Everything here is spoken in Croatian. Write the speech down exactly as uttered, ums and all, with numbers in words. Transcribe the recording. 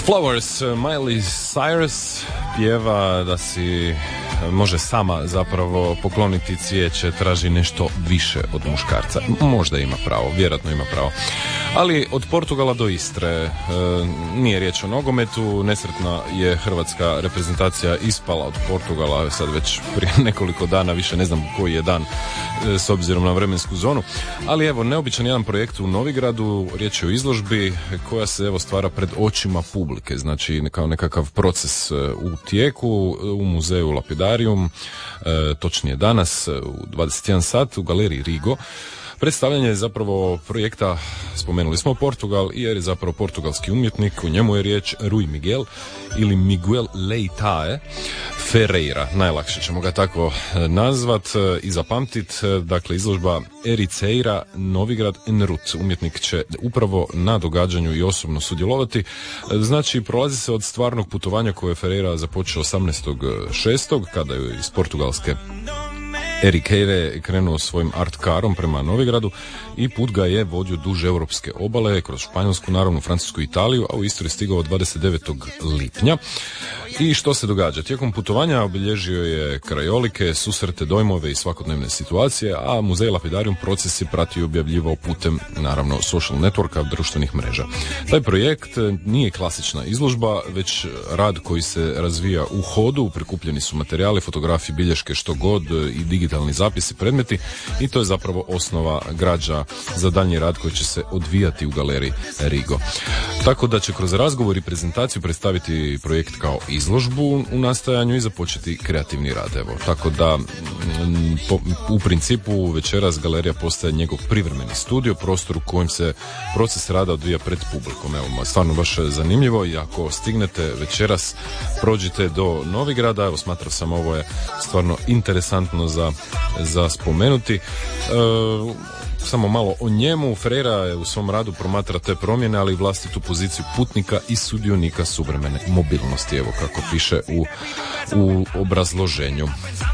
Flowers, Miley Cyrus pjeva da si može sama zapravo pokloniti cvijeće, traži nešto više od muškarca. Možda ima pravo, vjerojatno ima pravo. Ali od Portugala do Istre, e, nije riječ o nogometu, nesretna je hrvatska reprezentacija ispala od Portugala, sad već prije nekoliko dana, više ne znam koji je dan e, s obzirom na vremensku zonu. Ali evo, neobičan jedan projekt u Novigradu, riječ je o izložbi koja se evo stvara pred očima publike, znači kao nekakav proces e, u tijeku u muzeju Lapidarium, e, točnije danas u dvadeset jedan sat u galeriji Rigo. Predstavljanje je zapravo projekta, spomenuli smo Portugal, jer je zapravo portugalski umjetnik, u njemu je riječ Rui Miguel ili Miguel Leitae Ferreira, najlakše ćemo ga tako nazvat i zapamtit. Dakle, izložba Ericeira Novigrad Enrut. Umjetnik će upravo na događanju i osobno sudjelovati. Znači, prolazi se od stvarnog putovanja koje je Ferreira započeo osamnaestog šestog kada je iz Portugalske Ericeire krenuo svojim art carom prema Novigradu i put ga je vodio duž europske obale, kroz Španjolsku, naravno Francusku i Italiju, a u Istru je stigao dvadeset devetog lipnja. I što se događa? Tijekom putovanja obilježio je krajolike, susrete, dojmove i svakodnevne situacije, a muzej Lapidarium proces je pratio i objavljivao putem, naravno, social networka, društvenih mreža. Taj projekt nije klasična izložba, već rad koji se razvija u hodu, prikupljeni su materijali, fotografije, bilješke, što god i digitalni zapisi, predmeti, i to je zapravo osnova građa za daljnji rad koji će se odvijati u galeriji Rigo. Tako da će kroz razgovor i prezentaciju predstaviti projekt kao izložbu u nastajanju i započeti kreativni rad. Evo, tako da m, po, u principu večeras galerija postaje njegov privremeni studio, prostor u kojem se proces rada odvija pred publikom. Evo, stvarno baš zanimljivo, i ako stignete večeras, prođite do Novigrada. Evo, smatrao sam ovo je stvarno interesantno za, za spomenuti. E, Samo malo o njemu. Ferreira je u svom radu promatra te promjene, ali i vlastitu poziciju putnika i sudionika suvremene mobilnosti, evo kako piše u, u obrazloženju.